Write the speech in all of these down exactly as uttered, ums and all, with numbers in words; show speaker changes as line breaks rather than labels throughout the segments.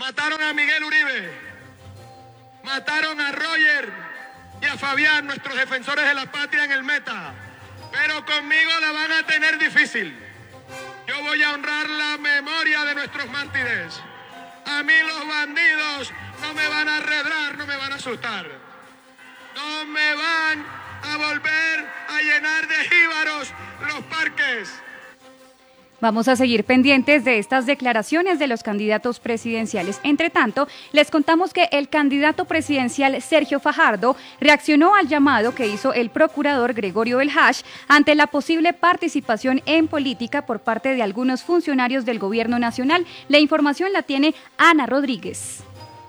Mataron a Miguel Uribe, mataron a Roger y a Fabián, nuestros defensores de la patria en el Meta. Pero conmigo la van a tener difícil. Yo voy a honrar la memoria de nuestros mártires. A mí los bandidos no me van a arredrar, no me van a asustar. No me van a volver a llenar de jíbaros los parques.
Vamos a seguir pendientes de estas declaraciones de los candidatos presidenciales. Entre tanto, les contamos que el candidato presidencial Sergio Fajardo reaccionó al llamado que hizo el procurador Gregorio El Hach ante la posible participación en política por parte de algunos funcionarios del gobierno nacional. La información la tiene Ana Rodríguez.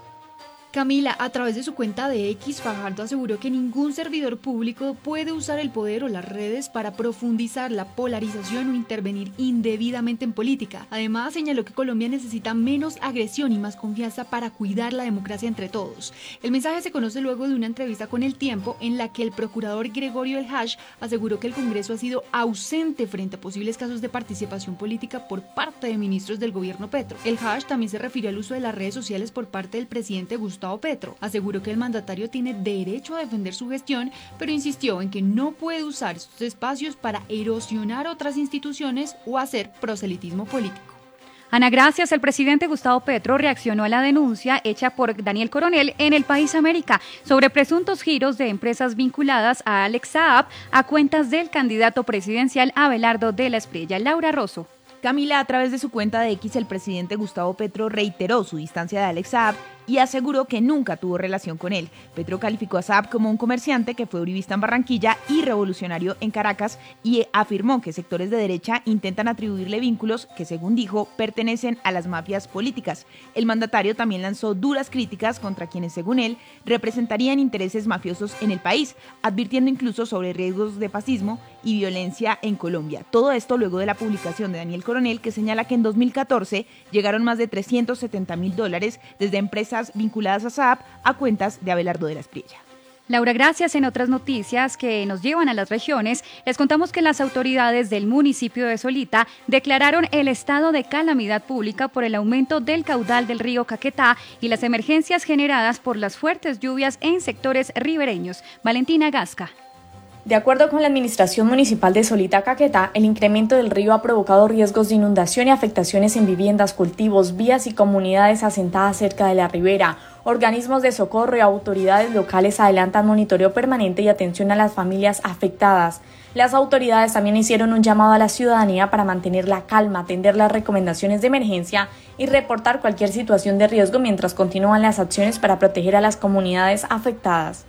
Camila, a través de su cuenta de X, Fajardo aseguró que ningún servidor público puede usar el poder o las redes para profundizar la polarización o intervenir indebidamente en política. Además, señaló que Colombia necesita menos agresión y más confianza para cuidar la democracia entre todos. El mensaje se conoce luego de una entrevista con El Tiempo en la que el procurador Gregorio El Hach aseguró que el Congreso ha sido ausente frente a posibles casos de participación política por parte de ministros del gobierno Petro. El Hach también se refirió al uso de las redes sociales por parte del presidente Gustavo Gustavo Petro. Aseguró que el mandatario tiene derecho a defender su gestión, pero insistió en que no puede usar estos espacios para erosionar otras instituciones o hacer proselitismo político.
Ana, gracias. El presidente Gustavo Petro reaccionó a la denuncia hecha por Daniel Coronel en El País América sobre presuntos giros de empresas vinculadas a Alex Saab a cuentas del candidato presidencial Abelardo de la Espriella. Laura Rosso.
Camila, a través de su cuenta de X, el presidente Gustavo Petro reiteró su distancia de Alex Saab y aseguró que nunca tuvo relación con él. Petro calificó a Saab como un comerciante que fue uribista en Barranquilla y revolucionario en Caracas y afirmó que sectores de derecha intentan atribuirle vínculos que, según dijo, pertenecen a las mafias políticas. El mandatario también lanzó duras críticas contra quienes, según él, representarían intereses mafiosos en el país, advirtiendo incluso sobre riesgos de fascismo y violencia en Colombia. Todo esto luego de la publicación de Daniel Coronel, que señala que en dos mil catorce llegaron más de trescientos setenta mil dólares desde empresas vinculadas a Saab a cuentas de Abelardo de la Espriella.
Laura, gracias. En otras noticias que nos llevan a las regiones, les contamos que las autoridades del municipio de Solita declararon el estado de calamidad pública por el aumento del caudal del río Caquetá y las emergencias generadas por las fuertes lluvias en sectores ribereños. Valentina Gasca.
De acuerdo con la Administración Municipal de Solita Caquetá, el incremento del río ha provocado riesgos de inundación y afectaciones en viviendas, cultivos, vías y comunidades asentadas cerca de la ribera. Organismos de socorro y autoridades locales adelantan monitoreo permanente y atención a las familias afectadas. Las autoridades también hicieron un llamado a la ciudadanía para mantener la calma, atender las recomendaciones de emergencia y reportar cualquier situación de riesgo mientras continúan las acciones para proteger a las comunidades afectadas.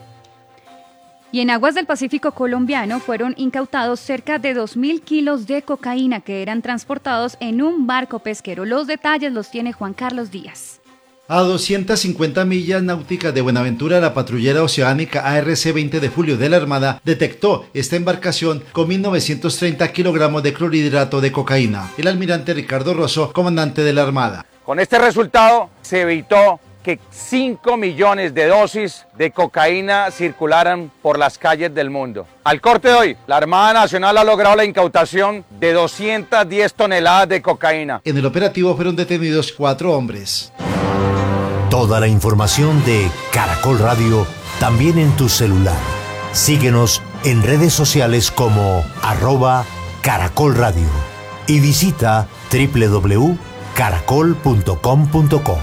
Y en aguas del Pacífico colombiano fueron incautados cerca de dos mil kilos de cocaína que eran transportados en un barco pesquero. Los detalles los tiene Juan Carlos Díaz.
A doscientas cincuenta millas náuticas de Buenaventura, la patrullera oceánica A R C veinte de julio de la Armada detectó esta embarcación con mil novecientos treinta kilogramos de clorhidrato de cocaína. El almirante Ricardo Rosso, comandante de la Armada.
Con este resultado se evitó que cinco millones de dosis de cocaína circularan por las calles del mundo. Al corte de hoy, la Armada Nacional ha logrado la incautación de doscientas diez toneladas de cocaína.
En el operativo fueron detenidos cuatro hombres.
Toda la información de Caracol Radio también en tu celular. Síguenos en redes sociales como arroba Caracol Radio y visita doble u doble u doble u punto caracol punto com punto co.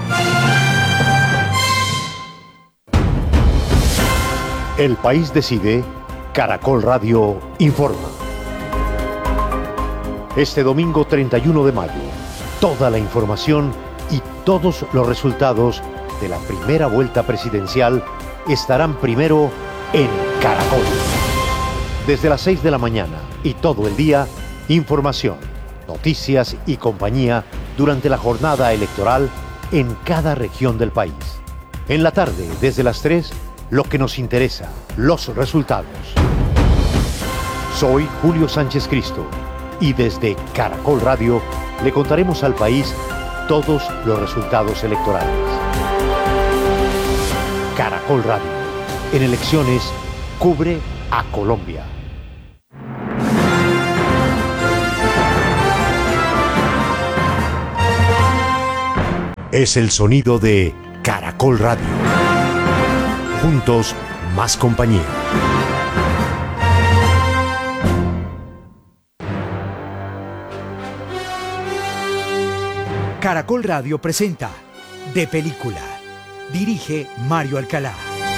El País decide, Caracol Radio informa. Este domingo treinta y uno de mayo, toda la información y todos los resultados de la primera vuelta presidencial estarán primero en Caracol. Desde las seis de la mañana y todo el día, información, noticias y compañía durante la jornada electoral en cada región del país. En la tarde, desde las tres, lo que nos interesa, los resultados. Soy Julio Sánchez Cristo y desde Caracol Radio le contaremos al país todos los resultados electorales. Caracol Radio, en elecciones, cubre a Colombia.
es el sonido de Caracol Radio. Juntos, más compañía.
Caracol Radio presenta De Película. Dirige Mario Alcalá.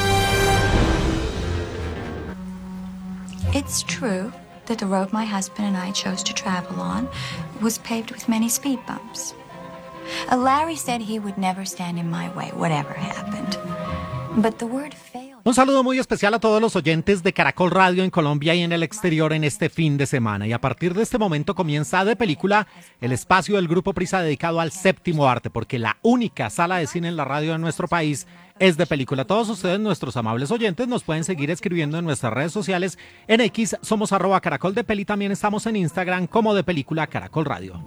It's true that the road my husband and I chose to travel on was paved with many speed bumps. Uh, Larry said he would never stand in my way, whatever happened. But the word failed.
Un saludo muy especial a todos los oyentes de Caracol Radio en Colombia y en el exterior en este fin de semana. Y a partir de este momento comienza De Película, el espacio del Grupo Prisa dedicado al séptimo arte, porque la única sala de cine en la radio de nuestro país es De Película. Todos ustedes, nuestros amables oyentes, nos pueden seguir escribiendo en nuestras redes sociales. En X somos arroba Caracol de Peli, también estamos en Instagram como De Película Caracol Radio.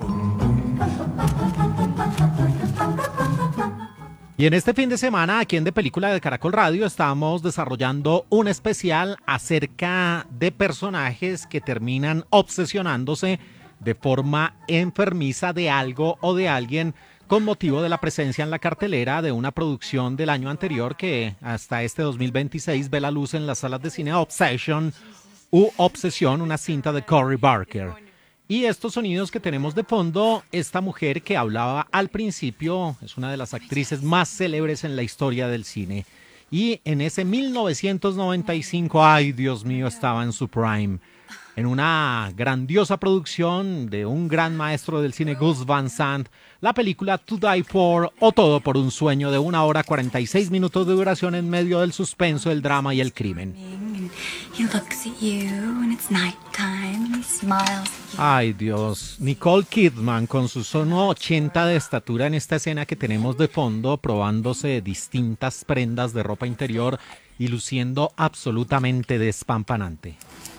Y en este fin de semana, aquí en De Película de Caracol Radio, estamos desarrollando un especial acerca de personajes que terminan obsesionándose de forma enfermiza de algo o de alguien con motivo de la presencia en la cartelera de una producción del año anterior que hasta este dos mil veintiséis ve la luz en las salas de cine, Obsession u Obsesión, una cinta de Cory Barker. Y estos sonidos que tenemos de fondo, esta mujer que hablaba al principio, es una de las actrices más célebres en la historia del cine. Y en ese mil novecientos noventa y cinco, ay Dios mío, estaba en su prime. En una grandiosa producción de un gran maestro del cine, Gus Van Sant, la película To Die For, o Todo por un sueño, de una hora cuarenta y seis minutos de duración en medio del suspenso, el drama y el crimen. Ay Dios, Nicole Kidman con su uno ochenta de estatura en esta escena que tenemos de fondo, probándose distintas prendas de ropa interior y luciendo absolutamente despampanante.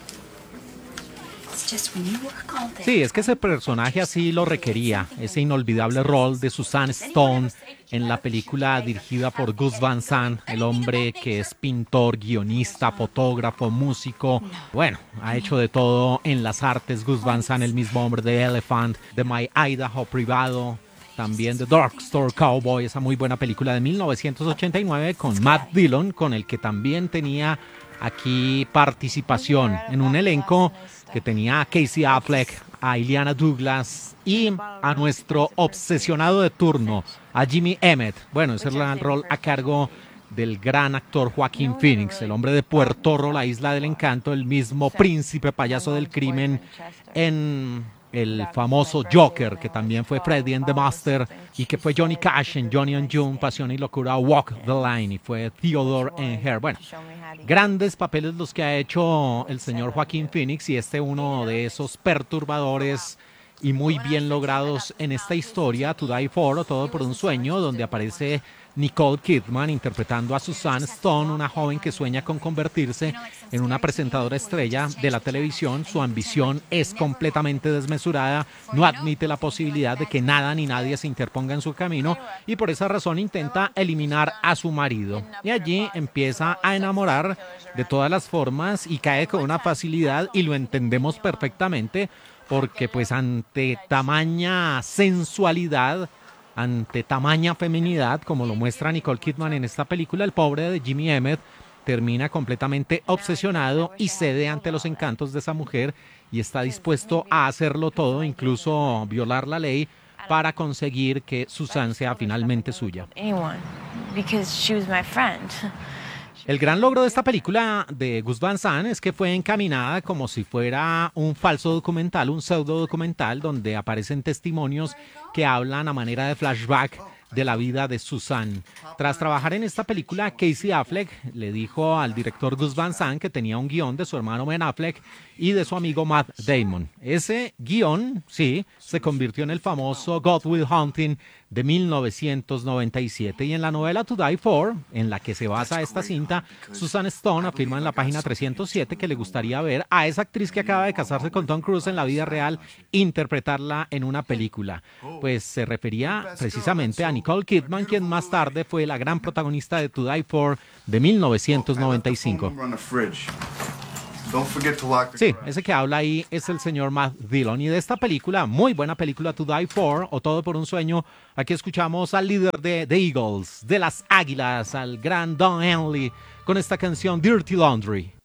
Sí, es que ese personaje así lo requería, ese inolvidable rol de Susan Stone en la película dirigida por Gus Van Sant, el hombre que es pintor, guionista, fotógrafo, músico. Bueno, ha hecho de todo en las artes. Gus Van Sant, el mismo hombre de Elephant, de My Idaho Privado, también de Drugstore Cowboy, esa muy buena película de mil novecientos ochenta y nueve con Matt Dillon, con el que también tenía aquí participación en un elenco que tenía a Casey Affleck, a Illeana Douglas y a nuestro obsesionado de turno, a Jimmy Emmett. Bueno, ese era el rol a cargo del gran actor Joaquín Phoenix, el hombre de Puerto, la isla del encanto, el mismo príncipe payaso del crimen en el famoso Joker, que también fue Freddy and the Master, y que fue Johnny Cash en Johnny and June, Pasión y Locura, Walk the Line, y fue Theodore en Hair. Bueno, grandes papeles los que ha hecho el señor Joaquín Phoenix, y este uno de esos perturbadores y muy bien logrados en esta historia, To Die For, o Todo por un sueño, donde aparece Nicole Kidman interpretando a Susan Stone, una joven que sueña con convertirse en una presentadora estrella de la televisión. Su ambición es completamente desmesurada, no admite la posibilidad de que nada ni nadie se interponga en su camino y por esa razón intenta eliminar a su marido. Y allí empieza a enamorar de todas las formas y cae con una facilidad, y lo entendemos perfectamente porque pues ante tamaña sensualidad, ante tamaña feminidad, como lo muestra Nicole Kidman en esta película, el pobre de Jimmy Emmett termina completamente obsesionado y cede ante los encantos de esa mujer y está dispuesto a hacerlo todo, incluso violar la ley, para conseguir que Susan sea finalmente suya. El gran logro de esta película de Gus Van Sant es que fue encaminada como si fuera un falso documental, un pseudo documental, donde aparecen testimonios que hablan a manera de flashback de la vida de Susan. Tras trabajar en esta película, Casey Affleck le dijo al director Gus Van Sant que tenía un guión de su hermano Ben Affleck y de su amigo Matt Damon. Ese guión, sí, se convirtió en el famoso God Will Hunting de mil novecientos noventa y siete. Y en la novela To Die For, en la que se basa esta cinta, Susan Stone afirma en la página trescientos siete que le gustaría ver a esa actriz que acaba de casarse con Tom Cruise en la vida real interpretarla en una película. Pues se refería precisamente a Nicole Kidman, quien más tarde fue la gran protagonista de To Die For de mil novecientos noventa y cinco. Sí, ese que habla ahí es el señor Matt Dillon. Y de esta película, muy buena película, To Die For, o Todo por un Sueño, aquí escuchamos al líder de The Eagles, de las Águilas, al gran Don Henley, con esta canción Dirty Laundry.